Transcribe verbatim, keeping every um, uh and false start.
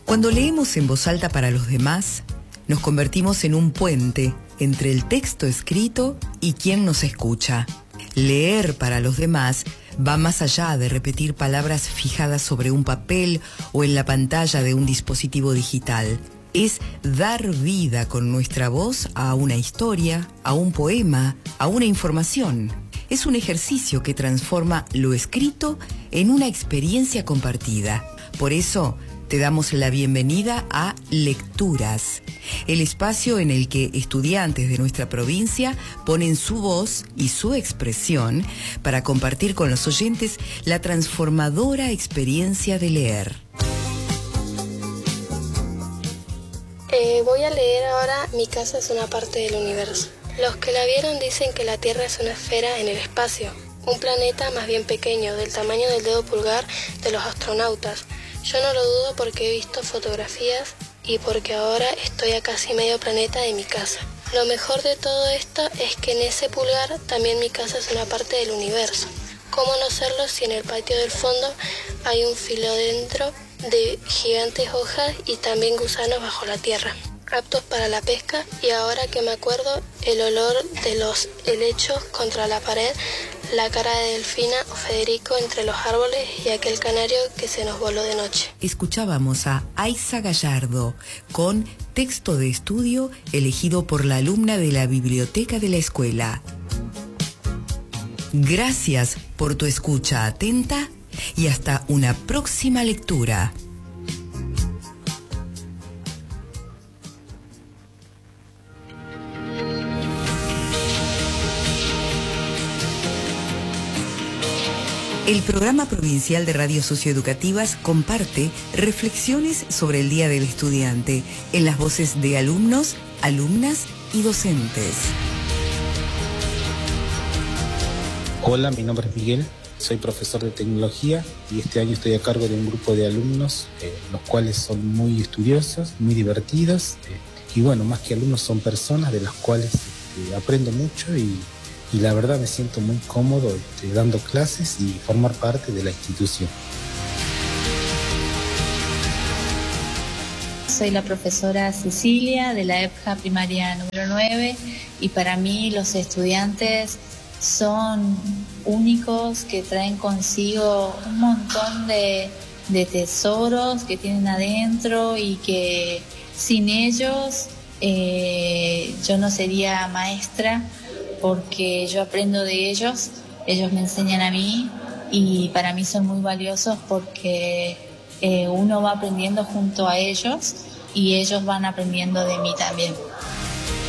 Cuando leemos en voz alta para los demás, nos convertimos en un puente entre el texto escrito y quien nos escucha. Leer para los demás va más allá de repetir palabras fijadas sobre un papel o en la pantalla de un dispositivo digital. Es dar vida con nuestra voz a una historia, a un poema, a una información. Es un ejercicio que transforma lo escrito en una experiencia compartida. Por eso, te damos la bienvenida a Lecturas, el espacio en el que estudiantes de nuestra provincia ponen su voz y su expresión para compartir con los oyentes la transformadora experiencia de leer. Eh, voy a leer ahora Mi casa es una parte del universo. Los que la vieron dicen que la Tierra es una esfera en el espacio, un planeta más bien pequeño, del tamaño del dedo pulgar de los astronautas. Yo no lo dudo porque he visto fotografías y porque ahora estoy a casi medio planeta de mi casa. Lo mejor de todo esto es que en ese pulgar también mi casa es una parte del universo. ¿Cómo no serlo si en el patio del fondo hay un filodendro de gigantes hojas y también gusanos bajo la tierra, aptos para la pesca? Y ahora que me acuerdo, el olor de los helechos contra la pared, la cara de Delfina o Federico entre los árboles y aquel canario que se nos voló de noche. Escuchábamos a Aiza Gallardo con texto de estudio elegido por la alumna de la biblioteca de la escuela. Gracias por tu escucha atenta y hasta una próxima lectura. El Programa Provincial de Radios Socioeducativas comparte reflexiones sobre el Día del Estudiante en las voces de alumnos, alumnas y docentes. Hola, mi nombre es Miguel, soy profesor de tecnología y este año estoy a cargo de un grupo de alumnos, eh, los cuales son muy estudiosos, muy divertidos eh, y bueno, más que alumnos son personas de las cuales eh, aprendo mucho y Y la verdad me siento muy cómodo este, dando clases y formar parte de la institución. Soy la profesora Cecilia de la E P J A primaria número nueve y para mí los estudiantes son únicos que traen consigo un montón de, de tesoros que tienen adentro y que sin ellos eh, yo no sería maestra, porque yo aprendo de ellos, ellos me enseñan a mí y para mí son muy valiosos porque eh, uno va aprendiendo junto a ellos y ellos van aprendiendo de mí también.